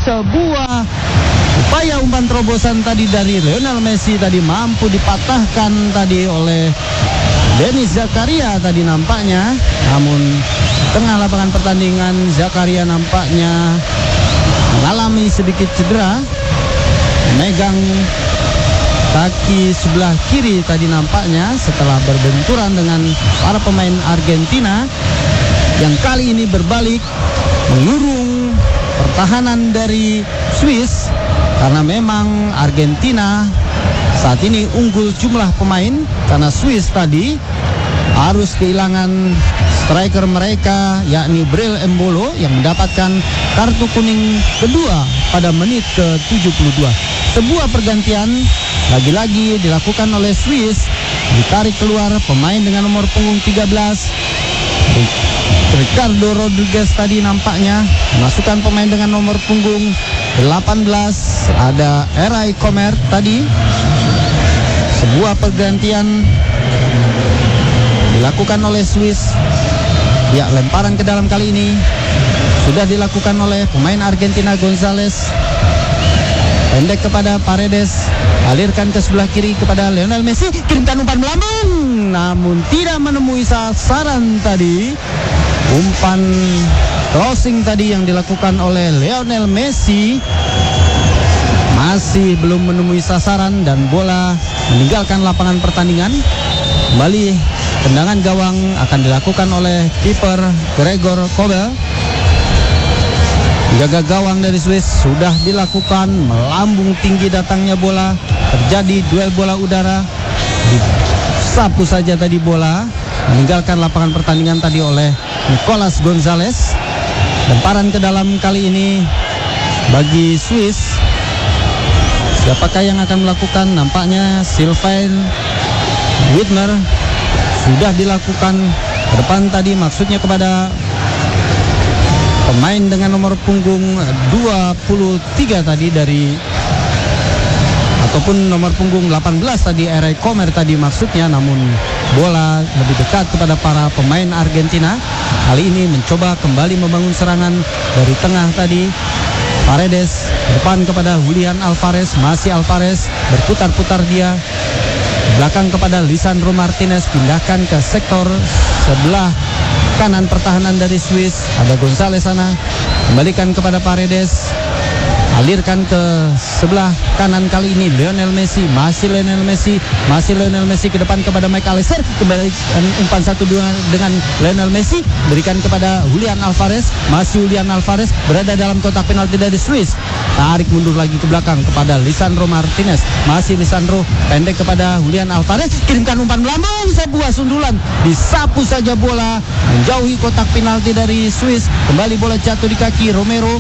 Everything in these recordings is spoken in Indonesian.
sebuah upaya umpan terobosan tadi dari Lionel Messi tadi mampu dipatahkan tadi oleh Denis Zakaria tadi nampaknya. Namun tengah lapangan pertandingan Zakaria nampaknya mengalami sedikit cedera, memegang kaki sebelah kiri tadi nampaknya setelah berbenturan dengan para pemain Argentina yang kali ini berbalik mengurung pertahanan dari Swiss, karena memang Argentina saat ini unggul jumlah pemain karena Swiss tadi harus kehilangan striker mereka yakni Bril Embolo yang mendapatkan kartu kuning kedua pada menit ke-72. Sebuah pergantian lagi-lagi dilakukan oleh Swiss, ditarik keluar pemain dengan nomor punggung 13 Ricardo Rodriguez tadi nampaknya memasukkan pemain dengan nomor punggung 18 ada Eray Comer tadi. Sebuah pergantian dilakukan oleh Swiss. Ya, lemparan ke dalam kali ini sudah dilakukan oleh pemain Argentina Gonzalez. Pendek kepada Paredes, alirkan ke sebelah kiri kepada Lionel Messi, kirimkan umpan melambung, namun tidak menemui sasaran tadi. Umpan crossing tadi yang dilakukan oleh Lionel Messi masih belum menemui sasaran dan bola meninggalkan lapangan pertandingan. Kembali tendangan gawang akan dilakukan oleh kiper Gregor Kobel. Jaga gawang dari Swiss sudah dilakukan, melambung tinggi datangnya bola, terjadi duel bola udara, disapu saja tadi bola, meninggalkan lapangan pertandingan tadi oleh Nicolas Gonzalez. Lemparan ke dalam kali ini bagi Swiss. Siapakah yang akan melakukan? Nampaknya Sylvain Widmer sudah dilakukan ke depan tadi, maksudnya kepada pemain dengan nomor punggung 23 tadi dari, ataupun nomor punggung 18 tadi Eray Comer tadi maksudnya, namun bola lebih dekat kepada para pemain Argentina. Kali ini mencoba kembali membangun serangan dari tengah tadi. Paredes depan kepada Julian Alvarez, masih Alvarez berputar-putar dia belakang kepada Lisandro Martinez, pindahkan ke sektor sebelah kanan pertahanan dari Swiss. Ada Gonzalez sana, kembalikan kepada Paredes, alirkan ke sebelah kanan kali ini Lionel Messi, masih Lionel Messi ke depan kepada Mike Allister, kembalikan umpan 1-2 dengan Lionel Messi, berikan kepada Julian Alvarez, masih Julian Alvarez berada dalam kotak penalti dari Swiss, tarik mundur lagi ke belakang kepada Lisandro Martinez, masih Lisandro, pendek kepada Julian Alvarez, kirimkan umpan melambung, sebuah sundulan, disapu saja bola menjauhi kotak penalti dari Swiss. Kembali bola jatuh di kaki Romero.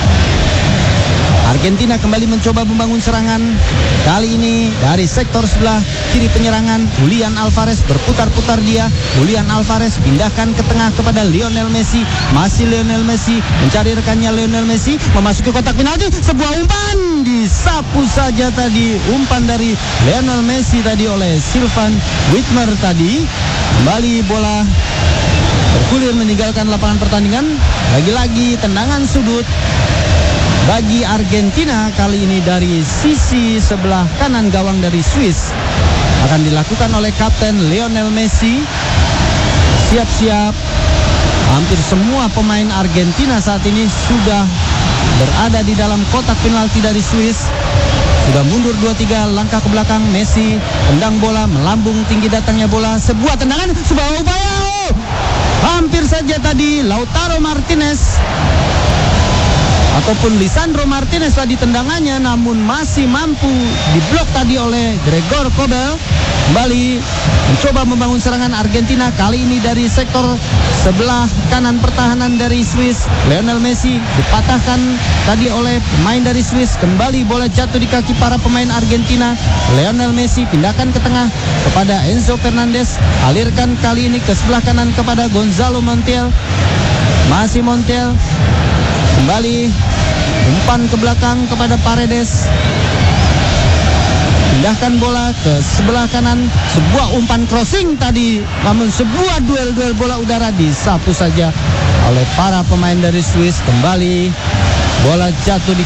Argentina kembali mencoba membangun serangan. Kali ini dari sektor sebelah kiri penyerangan, Julian Alvarez berputar-putar dia. Julian Alvarez pindahkan ke tengah kepada Lionel Messi. Masih Lionel Messi mencari rekannya. Lionel Messi memasuki kotak penalti. Sebuah umpan disapu saja tadi. Umpan dari Lionel Messi tadi oleh Sylvain Widmer tadi. Kembali bola bergulir meninggalkan lapangan pertandingan. Lagi-lagi tendangan sudut bagi Argentina, kali ini dari sisi sebelah kanan gawang dari Swiss, akan dilakukan oleh Kapten Lionel Messi. Siap-siap, hampir semua pemain Argentina saat ini sudah berada di dalam kotak penalti dari Swiss. Sudah mundur 2-3 langkah ke belakang. Messi tendang bola, melambung tinggi datangnya bola, sebuah tendangan, sebuah upaya, hampir saja tadi Lautaro Martinez ataupun Lisandro Martinez tadi tendangannya, namun masih mampu diblok tadi oleh Gregor Kobel. Kembali mencoba membangun serangan Argentina, kali ini dari sektor sebelah kanan pertahanan dari Swiss. Lionel Messi dipatahkan tadi oleh pemain dari Swiss. Kembali bola jatuh di kaki para pemain Argentina. Lionel Messi pindahkan ke tengah kepada Enzo Fernandez, alirkan kali ini ke sebelah kanan kepada Gonzalo Montiel. Masih Montiel, kembali umpan ke belakang kepada Paredes, pindahkan bola ke sebelah kanan, sebuah umpan crossing tadi, namun sebuah duel bola udara disapu saja oleh para pemain dari Swiss. Kembali bola jatuh di